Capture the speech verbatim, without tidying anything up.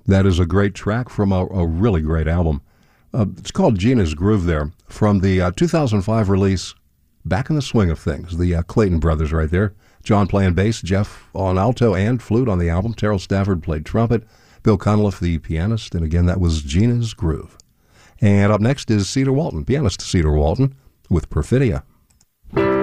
That is a great track from a, a really great album. Uh, it's called Gina's Groove there, from the uh, two thousand five release, Back in the Swing of Things. The uh, Clayton brothers right there. John playing bass, Jeff on alto and flute on the album. Terrell Stafford played trumpet, Bill Cunliffe the pianist, and again that was Gina's Groove. And up next is Cedar Walton, pianist Cedar Walton, with Perfidia.